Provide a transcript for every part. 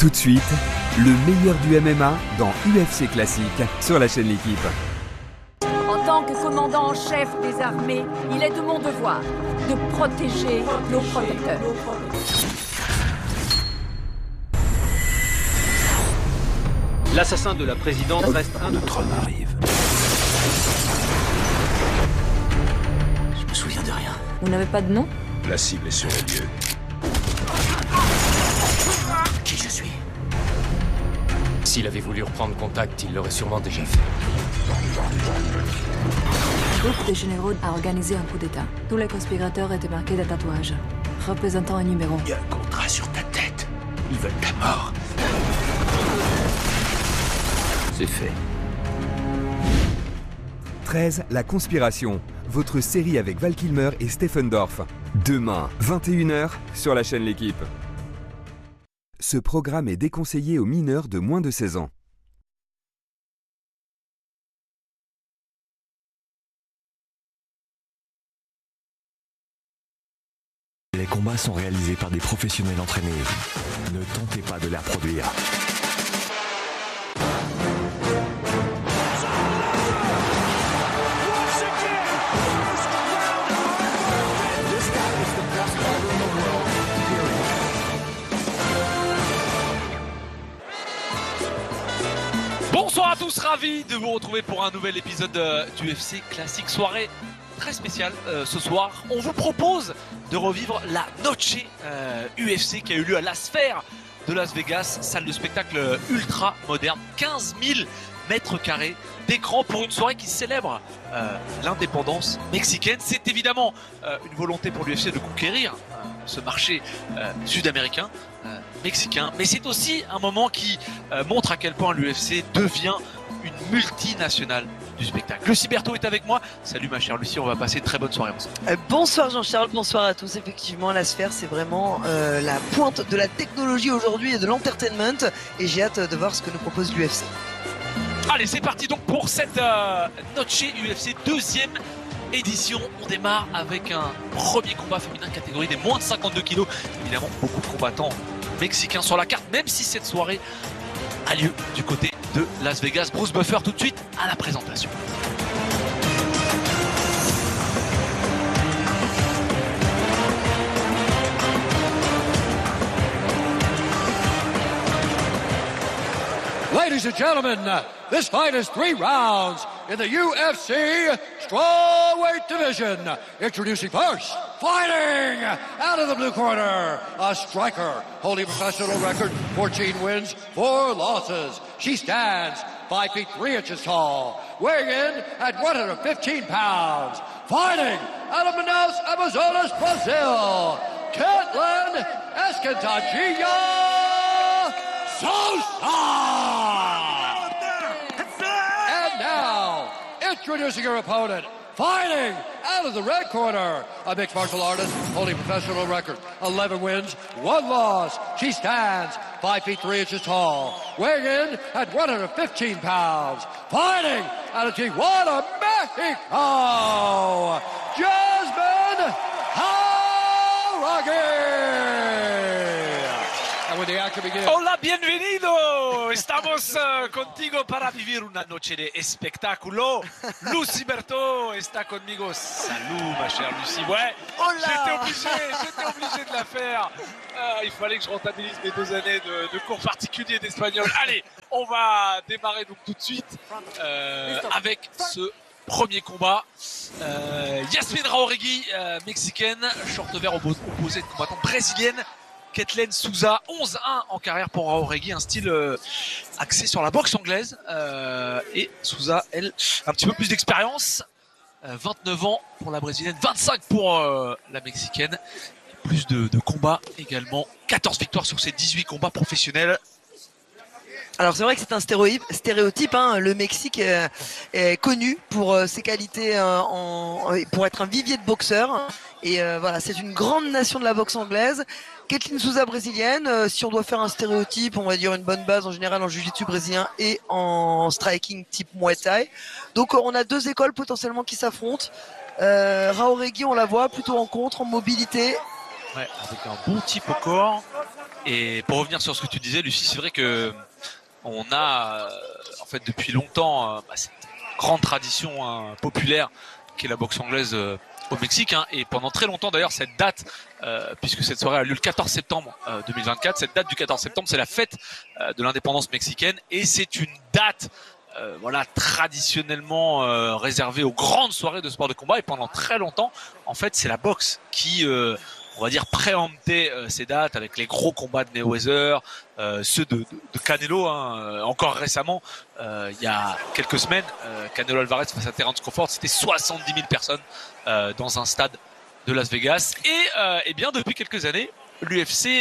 Tout de suite, le meilleur du MMA dans UFC Classique sur la chaîne L'Équipe. En tant que commandant en chef des armées, il est de mon devoir de protéger nos protecteurs. L'assassin de la présidente reste un de Notre homme arrive. Je me souviens de rien. Vous n'avez pas de nom? La cible est sur le lieu. Qui je suis? S'il avait voulu reprendre contact, il l'aurait sûrement déjà fait. Le groupe des généraux a organisé un coup d'État. Tous les conspirateurs étaient marqués d'un tatouage, représentant un numéro. Il y a un contrat sur ta tête. Ils veulent ta mort. C'est fait. 13, La Conspiration, votre série avec Val Kilmer et Stephen Dorff. Demain, 21h, sur la chaîne L'Équipe. Ce programme est déconseillé aux mineurs de moins de 16 ans. Les combats sont réalisés par des professionnels entraînés. Ne tentez pas de les reproduire. Bonsoir à tous, ravi de vous retrouver pour un nouvel épisode du UFC Classique, soirée très spéciale ce soir. On vous propose de revivre la Noche UFC qui a eu lieu à la Sphère de Las Vegas, salle de spectacle ultra moderne, 15 000 mètres carrés d'écran pour une soirée qui célèbre l'indépendance mexicaine. C'est évidemment une volonté pour l'UFC de conquérir ce marché sud-américain, mexicain, mais c'est aussi un moment qui montre à quel point l'UFC devient une multinationale du spectacle. Lucie Berthaud est avec moi. Salut ma chère Lucie, on va passer une très bonne soirée ensemble. Bonsoir Jean-Charles, bonsoir à tous. Effectivement, la Sphère, c'est vraiment la pointe de la technologie aujourd'hui et de l'entertainment, et j'ai hâte de voir ce que nous propose l'UFC. Allez, c'est parti donc pour cette Noche UFC deuxième édition. On démarre avec un premier combat féminin catégorie des moins de 52 kilos. Évidemment, beaucoup de combattants mexicains sur la carte, même si cette soirée a lieu du côté de Las Vegas. Bruce Buffer tout de suite à la présentation. Ladies and gentlemen, this fight is 3 rounds in the UFC Strawweight Division. Introducing first, fighting out of the blue corner, a striker holding a professional record, 14 wins, 4 losses. She stands 5 feet 3 inches tall, weighing in at 115 pounds. Fighting out of Manaus, Amazonas, Brazil, Caitlin Escantadilla Sosa! And now, introducing her opponent, fighting out of the red corner, a mixed martial artist holding a professional record, 11 wins, 1 loss. She stands 5 feet 3 inches tall, weighing in at 115 pounds. Fighting out of Tijuana, Mexico, Jasmine Jauregui! Hola, bienvenido. Estamos contigo para vivir una noche de espectáculo. Lucie Berthaud está conmigo. Salut ma chère Lucie. Ouais, j'étais obligé de la faire. Il fallait que je rentabilise mes 2 années de cours particuliers d'espagnol. Allez, on va démarrer donc tout de suite avec ce premier combat. Yasmine Jauregui, mexicaine, short vert opposée de combattante brésilienne. Caitlin Souza, 11-1 en carrière pour Jauregui, un style axé sur la boxe anglaise. Et Souza, elle, un petit peu plus d'expérience. 29 ans pour la brésilienne, 25 pour la mexicaine. Plus de combats également. 14 victoires sur ses 18 combats professionnels. Alors c'est vrai que c'est un stéréotype, hein. Le Mexique est connu pour ses qualités, pour être un vivier de boxeurs. Et voilà, c'est une grande nation de la boxe anglaise. Caitlin Souza brésilienne, si on doit faire un stéréotype, on va dire une bonne base en général en jiu-jitsu brésilien et en striking type Muay Thai. Donc on a 2 écoles potentiellement qui s'affrontent. Jauregui, on la voit plutôt en contre, en mobilité. Ouais, avec un bon type au corps. Et pour revenir sur ce que tu disais, Lucie, c'est vrai que on a en fait depuis longtemps cette grande tradition populaire qui est la boxe anglaise au Mexique, et pendant très longtemps d'ailleurs cette date, puisque cette soirée a lieu le 14 septembre 2024, cette date du 14 septembre c'est la fête de l'indépendance mexicaine, et c'est une date traditionnellement réservée aux grandes soirées de sport de combat, et pendant très longtemps en fait c'est la boxe qui on va dire préempter ces dates avec les gros combats de Mayweather, ceux de Canelo, encore récemment, il y a quelques semaines, Canelo Alvarez face à Terence Crawford, c'était 70 000 personnes dans un stade de Las Vegas, et bien depuis quelques années, l'UFC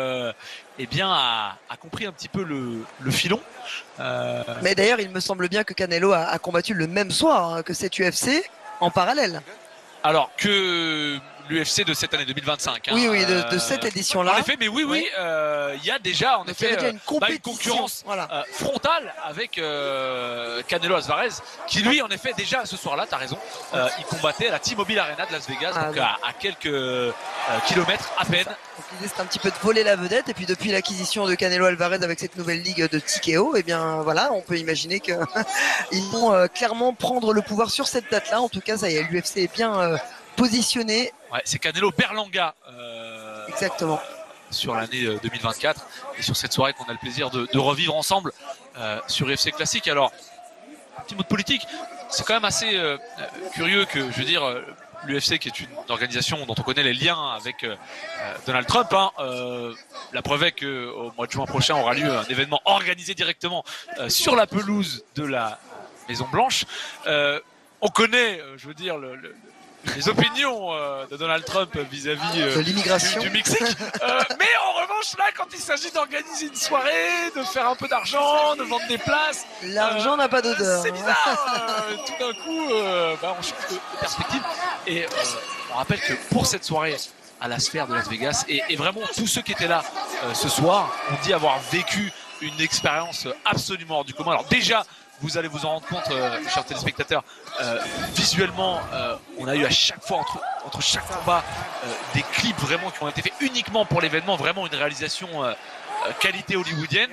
a compris un petit peu le filon. Mais d'ailleurs, il me semble bien que Canelo a combattu le même soir que cette UFC en parallèle. Alors que l'UFC de cette année 2025. Oui, de cette édition-là. En effet, mais oui, il y a une concurrence frontale avec Canelo Alvarez, qui lui, en effet, déjà ce soir-là, t'as raison, il combattait à la T-Mobile Arena de Las Vegas, donc à quelques kilomètres à peine. Donc l'idée, c'est un petit peu de voler la vedette, et puis depuis l'acquisition de Canelo Alvarez avec cette nouvelle ligue de TKO, on peut imaginer que ils vont clairement prendre le pouvoir sur cette date-là. En tout cas, ça y est, l'UFC est bien positionné. Ouais, c'est Canelo Berlanga. Exactement. Sur l'année 2024 et sur cette soirée qu'on a le plaisir de revivre ensemble sur UFC Classique. Alors, un petit mot de politique, c'est quand même assez curieux que, je veux dire, l'UFC qui est une organisation dont on connaît les liens avec Donald Trump, la preuve est qu'au mois de juin prochain aura lieu un événement organisé directement sur la pelouse de la Maison Blanche. On connaît, je veux dire, les opinions de Donald Trump vis-à-vis de l'immigration du Mexique. Mais en revanche, là, quand il s'agit d'organiser une soirée, de faire un peu d'argent, de vendre des places... L'argent n'a pas d'odeur. C'est bizarre. Tout d'un coup, on change de perspective. Et on rappelle que pour cette soirée à la Sphère de Las Vegas, et vraiment tous ceux qui étaient là ce soir ont dit avoir vécu une expérience absolument hors du commun. Alors déjà, vous allez vous en rendre compte, chers téléspectateurs, visuellement, on a eu à chaque fois, entre chaque combat, des clips vraiment qui ont été faits uniquement pour l'événement, vraiment une réalisation qualité hollywoodienne.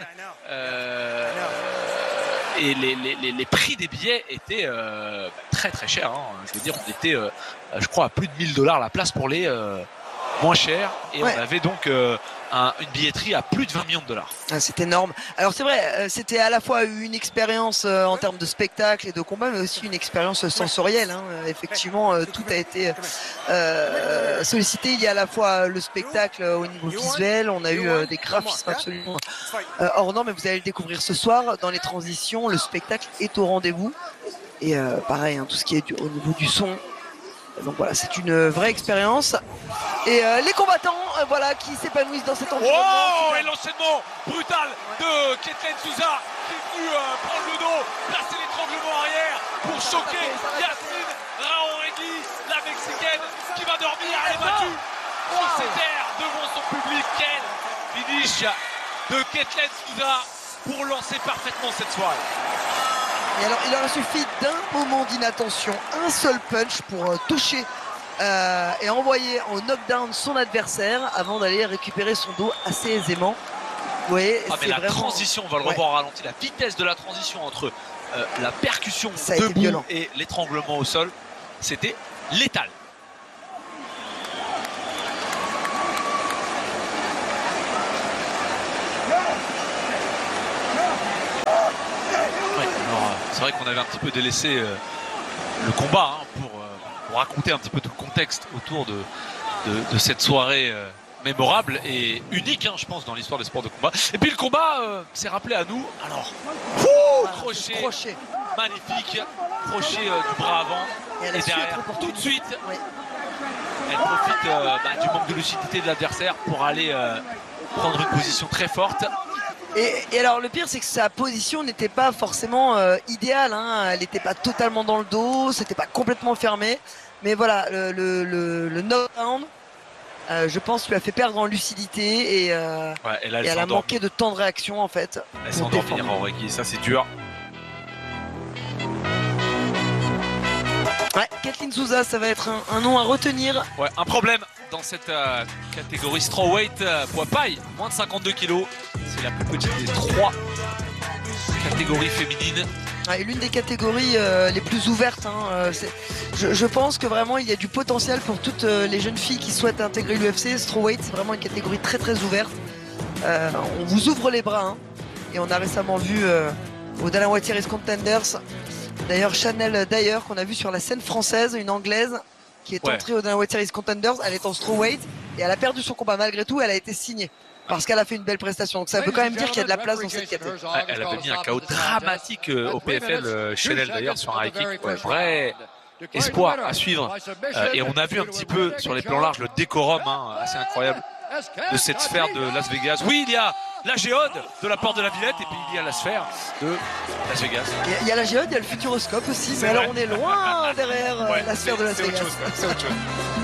Et les prix des billets étaient très très chers. Je veux dire, on était, je crois, à plus de $1000 la place pour les moins chers. Et on avait donc une billetterie à plus de $20 millions. C'est énorme. Alors c'est vrai, c'était à la fois une expérience en termes de spectacle et de combat, mais aussi une expérience sensorielle. Effectivement, tout a été sollicité. Il y a à la fois le spectacle au niveau visuel, on a eu des graphismes absolument hors normes, mais vous allez le découvrir ce soir dans les transitions. Le spectacle est au rendez-vous. Et pareil, tout ce qui est au niveau du son. Donc voilà, c'est une vraie expérience. Et les combattants qui s'épanouissent dans cet environnement. Oh, et l'enchaînement brutal de Ketlen Souza qui est venu prendre le dos, placer l'étranglement arrière pour choquer Yasmine Raoregui, la Mexicaine qui va dormir. Elle est battue sur ses terres devant son public. Quel finish de Ketlen Souza pour lancer parfaitement cette soirée. Et alors, il leur a suffi d'un moment d'inattention, un seul punch pour toucher et envoyer en knockdown son adversaire avant d'aller récupérer son dos assez aisément. Vous voyez, mais la transition, on va le revoir au ralenti, la vitesse de la transition entre la percussion debout et l'étranglement au sol, c'était létal. C'est vrai qu'on avait un petit peu délaissé le combat pour raconter un petit peu tout le contexte autour de cette soirée mémorable et unique, je pense, dans l'histoire des sports de combat. Et puis le combat s'est rappelé à nous. Alors, crochet magnifique, crochet du bras avant et derrière, tout de suite, elle profite du manque de lucidité de l'adversaire pour aller prendre une position très forte. Et alors le pire, c'est que sa position n'était pas forcément idéale, elle n'était pas totalement dans le dos, c'était pas complètement fermé, mais voilà, le knockdown je pense lui a fait perdre en lucidité et elle a manqué de temps de réaction en fait. Elle s'est endormie, Raoregui, ça c'est dur. Ketlen Souza, ça va être un nom à retenir. Un problème dans cette catégorie strawweight poids paille, moins de 52 kg. C'est la plus petite des 3 catégories féminines. Et l'une des catégories les plus ouvertes. Je pense que vraiment il y a du potentiel pour toutes les jeunes filles qui souhaitent intégrer l'UFC. Strawweight, c'est vraiment une catégorie très très ouverte. On vous ouvre les bras. Et on a récemment vu au Dana White Series Contenders, d'ailleurs Chanel Dyer qu'on a vu sur la scène française, une anglaise qui est entrée au Dana White Series Contenders. Elle est en strawweight et elle a perdu son combat. Malgré tout, elle a été signée. Parce qu'elle a fait une belle prestation. Donc ça veut quand même dire qu'il y a de la place dans cette catégorie. Elle avait mis un KO dramatique au PFL, Chanel d'ailleurs, sur un high kick. Vrai espoir à suivre. Et on a vu un petit peu sur les plans larges le décorum assez incroyable de cette sphère de Las Vegas. Oui, il y a la géode de la porte de la Villette et puis il y a la sphère de Las Vegas. Il y a la géode, il y a le futuroscope aussi. Mais alors on est loin derrière la sphère de Las Vegas. C'est autre chose.